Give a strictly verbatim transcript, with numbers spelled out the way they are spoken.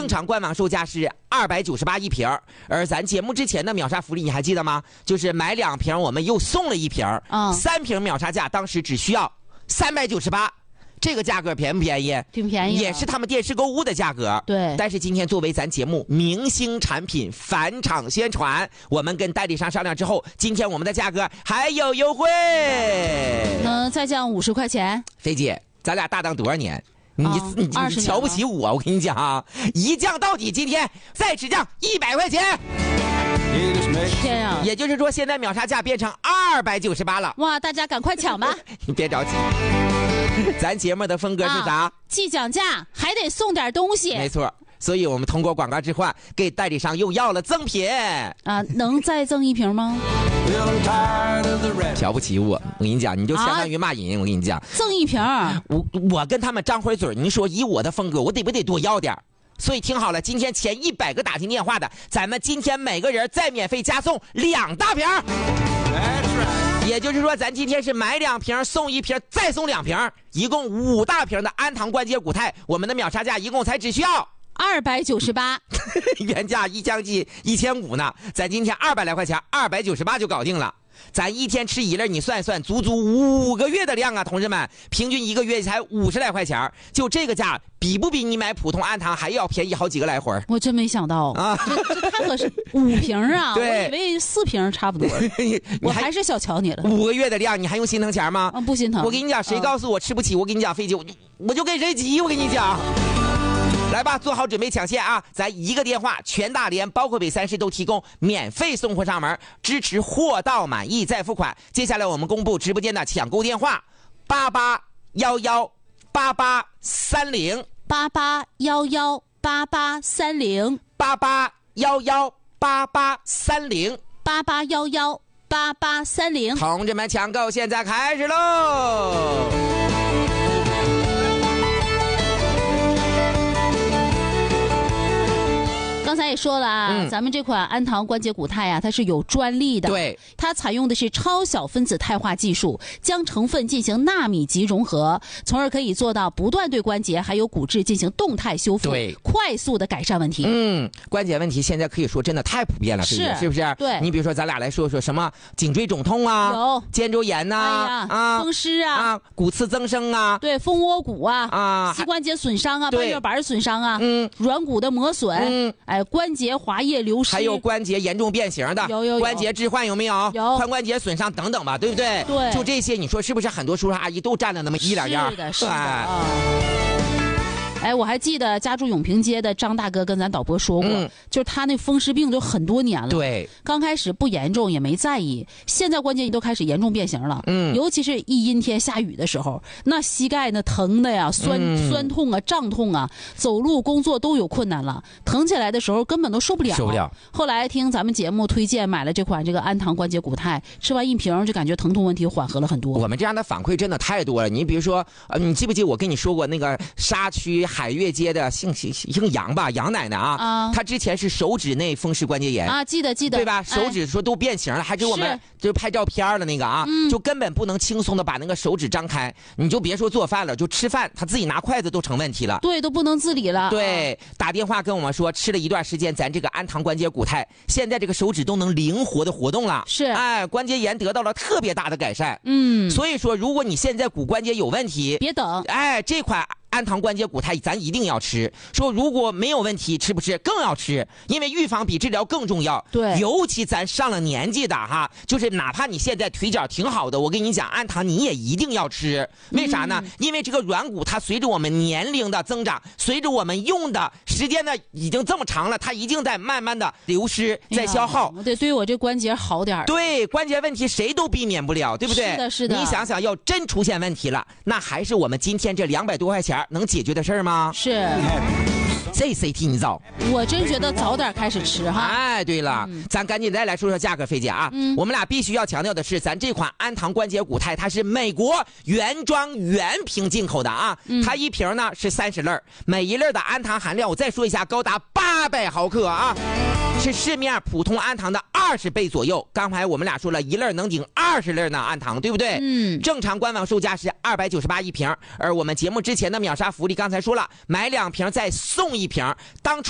正常官网售价是二百九十八一瓶，而咱节目之前的秒杀福利你还记得吗？就是买两瓶我们又送了一瓶，嗯，三瓶秒杀价当时只需要三百九十八。这个价格便不便宜？ 挺便宜， 也是他们电视购物的价格。 对， 但是今天作为咱节目明星产品返场宣传，我们跟代理商商量之后，今天我们的价格还有优惠， 能再降五十块钱。 菲姐，咱俩搭档多少年？你、哦、你你瞧不起我？我跟你讲啊，一降到底，今天再只降一百块钱。 天啊！ 也就是说，现在秒杀价变成二百九十八了。 哇，大家赶快抢吧！ 你别着急。咱节目的风格是啥？啊、 既讲价还得送点东西。 没错，所以我们通过广告置换给代理商又要了赠品啊！能再赠一瓶吗？ 瞧不起我，我跟你讲，你就相当于骂人。啊、我跟你讲， 赠一瓶， 我我跟他们张回嘴，你说以我的风格，我得不得多要点？所以听好了，今天前一百个打进电话的，咱们今天每个人再免费加送两大瓶。也就是说，咱今天是买两瓶送一瓶，再送两瓶，一共五大瓶的安堂关节骨肽，我们的秒杀价一共才只需要二百九十八， 原价一将近一千五呢，咱今天二百来块钱，二百九十八就搞定了。咱一天吃一粒，你算一算，足足五个月的量啊，同志们，平均一个月才五十来块钱，就这个价，比不比你买普通安堂还要便宜好几个来回？ 我真没想到啊，这这太合适，五瓶啊， 对， 我以为四瓶差不多，我还是小瞧你了。 五个月的量，你还用心疼钱吗？ 啊，不心疼。 我跟你讲，谁告诉我吃不起？我跟你讲，飞机，我就我就跟谁急。我跟你讲。来吧，做好准备抢线啊！咱一个电话，全大连包括北三市都提供免费送货上门，支持货到满意再付款。接下来我们公布直播间的抢购电话：八八幺幺八八三零八八幺幺八八三零八八幺幺八八三零八八幺幺八八三零。 同志们，抢购现在开始喽！ 刚才也说了啊、嗯，咱们这款安堂关节骨肽啊，它是有专利的。 对， 它采用的是超小分子肽化技术，将成分进行纳米级融合，从而可以做到不断对关节还有骨质进行动态修复， 对， 快速的改善问题。 嗯，关节问题现在可以说真的太普遍了， 是是不是？ 对， 你比如说咱俩来说说什么颈椎肿痛啊， 有肩周炎呐、啊， 哎、啊，风湿啊， 啊，骨刺增生啊， 对，蜂窝骨啊， 啊， 膝关节损伤啊，半月板损伤啊， 嗯， 软骨的磨损， 嗯， 哎，关节滑液流失， 还有关节严重变形的， 有有有， 关节置换有没有？ 有， 髋关节损伤等等吧，对不对？ 对， 就这些，你说是不是很多叔叔阿姨都占了那么一两样？ 是的，是的。啊哎，我还记得家住永平街的张大哥跟咱导播说过，嗯、就是他那风湿病都很多年了。 对， 刚开始不严重也没在意，现在关键都开始严重变形了。嗯，尤其是一阴天下雨的时候，那膝盖那疼的呀，酸、嗯、酸痛啊，胀痛啊，走路工作都有困难了，疼起来的时候根本都受不了。 受不了。 后来听咱们节目推荐买了这款这个安堂关节骨肽，吃完一瓶就感觉疼痛问题缓和了很多。 我们这样的反馈真的太多了。你比如说，呃，你记不记得我跟你说过那个沙区海悦街的姓姓杨吧，杨奶奶啊，啊，她之前是手指内风湿关节炎啊，记得记得， 对吧？手指说都变形了，哎、还给我们就是拍照片的那个啊、嗯，就根本不能轻松的把那个手指张开，你就别说做饭了，就吃饭，他自己拿筷子都成问题了， 对，都不能自理了。 对，打电话跟我们说，吃了一段时间咱这个安堂关节骨肽，现在这个手指都能灵活的活动了， 是， 哎，关节炎得到了特别大的改善。嗯，所以说，如果你现在骨关节有问题， 别等， 哎，这款安堂关节骨肽咱一定要吃，说如果没有问题吃不吃更要吃，因为预防比治疗更重要。 对， 尤其咱上了年纪的哈，就是哪怕你现在腿脚挺好的，我跟你讲，安堂你也一定要吃。为啥呢？嗯、因为这个软骨它随着我们年龄的增长，随着我们用的时间呢已经这么长了，它一定在慢慢的流失，在消耗。 我得对我这关节好点。 对，关节问题谁都避免不了，对不对？ 是的，是的。 你想想，要真出现问题了，那还是我们今天这两百多块钱能解决的事儿吗？ 是， 这 C T 你早， 我真觉得早点开始吃哈。 哎，对了，嗯、咱赶紧再来说说价格，菲姐啊、嗯，我们俩必须要强调的是，咱这款安堂关节骨肽它是美国原装原瓶进口的啊，嗯、它一瓶呢是三十粒，每一粒的安堂含量我再说一下，高达八百毫克啊。是市面普通安堂的二十倍左右。刚才我们俩说了一粒能顶二十粒呢，安堂对不对？嗯。正常官网售价是二百九十八一瓶，而我们节目之前的秒杀福利刚才说了，买两瓶再送一瓶。当初